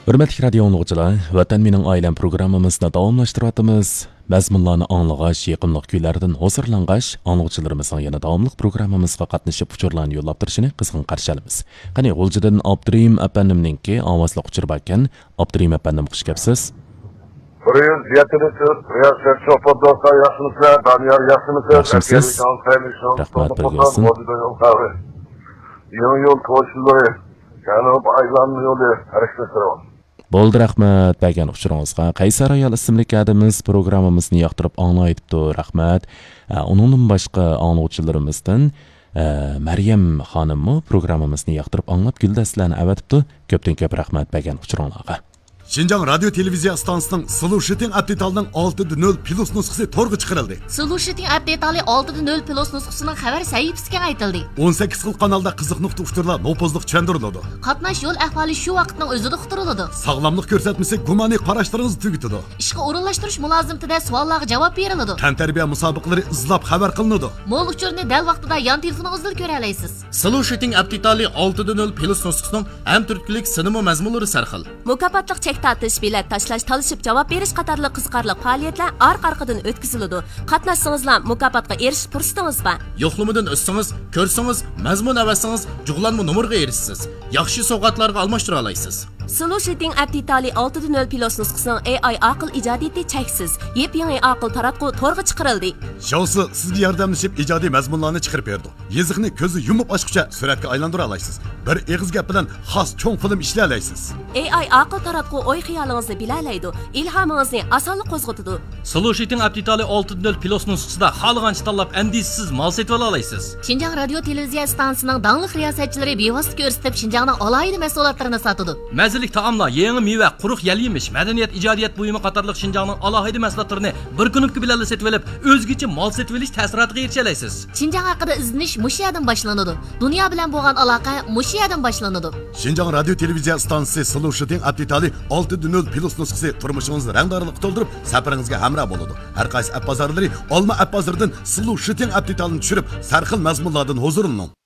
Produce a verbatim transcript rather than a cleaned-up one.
Hürmetli radio anlıqçılar, Vatan Mening Ailem programımızda davamlaştırıyatımız. Məzmunlarını anlığaş, yaqınlıq kuylardan hozirlanğaş, anlıqçılarımızın yana davamlıq programımızga qatnaşıp uçurlarını yollap turishini qizg'in qarshi olamiz. Qani, G'uljidan Abdurim apandimninki ovozli uçur bakan. Abdurim apandim, xush kelibsiz. bir yuz yetmiş to'rt, Riyosat Chopar dostlar, yaxshimisizlar? Doniyor, yaxshimisizlar? Yaxshimisiz? Rahmat, bir bo'lsin. Yo'l yo'l qo'shildi. Janub Aylan yo'li harakatlanadi. Bo'ldi, rahmat bergan uchuringizga. Qaysar ayol ismli kadimiz programmamizni yoqtirib anglayibdi. Rahmat. Uningdan boshqa anglovchilarimizdan Maryam xonimmi programmamizni yoqtirib anglab guldastlarni avatibdi. Ko'pdan ko'p rahmat bergan uchuringizga. Şinjan Radyo Televiziya Stansiyasining Solution Update'ning olti nol plus nusxasi to'rga chiqarildi. Solution Update'ning olti nol plus nusxasining xabar sahifasiga aytildi. o'n sakkiz xil kanalda qiziq nuqta uqtirlar nopozliq tushuntiriladi. Qatnash yo'l ahvoli shu vaqtning o'zida uqtiriladi. Sog'lomlik ko'rsatmasi gumoniy qarashlaringizni tugitadi. Ishga o'rinlashtirish mulozimtida savollarga javob beriladi. Tantarbiya musobaqalari izlab xabar qilinadi. Mo'l uchurni dal vaqtida yon telefoningizdan ko'ra olasiz. Solution Update'ning olti nol plus nusxasining ham turklik sinema mazmunlari sarxil. Mukofotliq chek tartish, bilet tashlash, talishib javob berish qatorli qiziqarli faoliyatlar orqa-orqadan o'tkaziladi. Qatnashsangizlar mukofotga erishish fursatingiz bor. Yo'qlamadan o'tsangiz, ko'rsangiz, mazmun avasangiz, jug'lanma nomerga erishsiz. Yaxshi sovg'atlarga almashtira olasiz. Solution Update'ning olti nol plus nusxasining A I aql ijodiyati cheksiz. Yep-yangi aql taratqu to'rga chiqarildi. Shousi sizga yordamlashib ijodiy mazmunlarni chiqarib berdi. Yeziqni ko'zi yumib ochguncha suratga aylantira olasiz. Bir eg'iz gap bilan xos cho'ng film ishlay olasiz. A I aql taratqu o'y xiyolingizni bilalaydi, ilhomingizni osonlik qo'zg'atadi. Solution Update'ning olti nol plus nusxasida xohlagancha tanlab andisiz mal setib olasiz. Xinjiang radio televiziya stansiyasining dangliq riyosatchilari bevosita ko'rsatib Xinjiangning alohida mahsulotlarini sotadi. Mazalik taomlar, yangi meva, quruq yal yemish, madaniyat, ijodiyat buyumi qatorliq Xinjiangning alohida mahsulotlarini bir kunlik bilan setib olib, o'zgacha mal setib olish ta'siriga erisha olasiz. Xinjiang haqida izlanish mushu yerdan boshlanadi. Dunyo bilan bo'lgan aloqa mushu yerdan boshlanadi. Xinjiang radio televiziya stansiyasi Solution Update'ning olti nol plus nusxasi turmushingizni rangdorlik to'ldirib, safaringizga hamroh bo'ladi. Har qaysi app bozorlari Olma app bozoridan Solution Update'ni tushirib, sarxil mazmunlardan huzurlaning.